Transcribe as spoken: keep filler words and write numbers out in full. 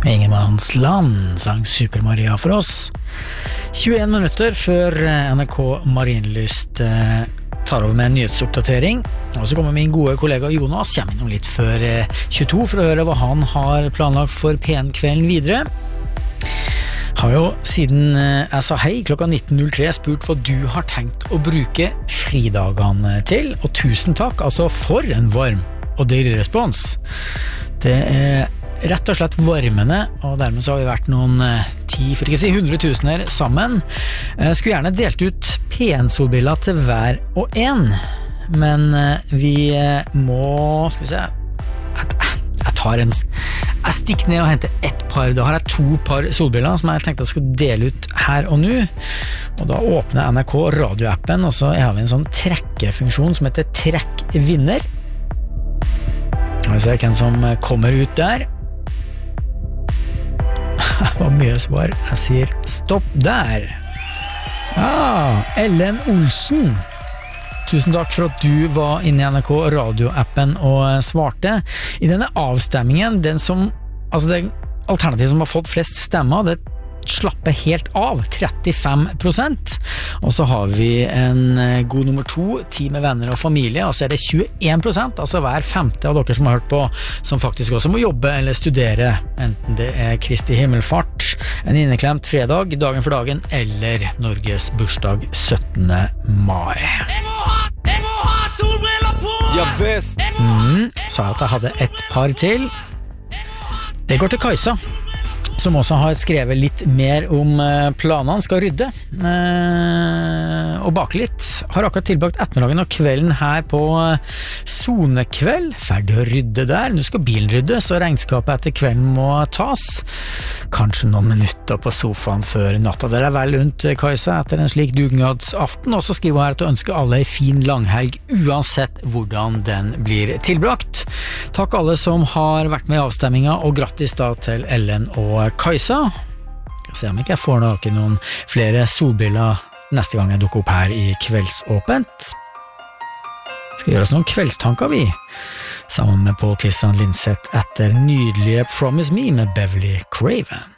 Ingemannsland sang Super Maria for oss. tjueen minutter før N R K Marienlyst eh, tar over med en nyhetsoppdatering. Og så kommer min gode kollega Jonas kommer innom litt før eh, tjueto for å høre hva han har planlagt for P N-kvelden videre. Har jo siden eh, jeg sa hei klokka nitten null tre spurt hva du har tenkt å bruke fridagene til. Og tusen takk, altså for en varm og deilig respons. Det er rett og slett varmende, og dermed så har vi vært noen eh, ti, for ikke å si hundretusener sammen. Jeg skulle gjerne delt ut P N-solbriller til hver og en, men eh, vi eh, må, skal vi se, jeg, jeg tar en, jeg stikker ned og henter ett par, da har jeg to par solbriller som jeg tenkte jeg skulle dele ut her og nå, og da åpner N R K radioappen, og så har vi en sånn trekkefunksjon som heter Trekk vinner. Vi ser hvem som kommer ut der. Det var mye svar. Jeg sier stopp der. Ah, Ellen Olsen. Tusen takk for at du var inne i N R K radioappen og svarte. I denne avstemmingen, den som, altså det alternativet som har fått flest stemmer, det slapper helt av, trettifem prosent. Og så har vi en god nummer to, ti med venner og familie, og så er det tjueen prosent, altså hver femte av dere som har hørt på, som faktisk også må jobbe eller studere, enten det er Kristi himmelfart, en inneklemt fredag, dagen for dagen, eller Norges bursdag syttende mai. Jeg må ha, jeg må ha solbriller på! Ja, best! Mm, sa jeg at jeg hadde ett par til. Det går til Kajsa, som også har skrevet litt mer om planene, skal rydde eh, og bake litt. Har akkurat tilbrakt ettermiddagen og kvelden her på Sonekveld. Ferdig å rydde der. Nå skal bilen ryddes, og regnskapet etter kvelden må tas. Kanskje noen minutter på sofaen før natta. Det er vel unt, Kajsa, etter en slik dugnadsaften. Og så skriver hun her at hun ønsker alle en fin langhelg, uansett hvordan den blir tilbrakt. Takk alle som har vært med i avstemminga, og grattis da til Ellen og Kajsa. Jeg ser om ikke jeg får nok noen flere solbriller neste gang jeg dukker opp her i Kveldsåpent. Skal gjøre oss noen kveldstanker vi, sammen med Paul Christian Linseth etter nydelige Promise Me med Beverly Craven.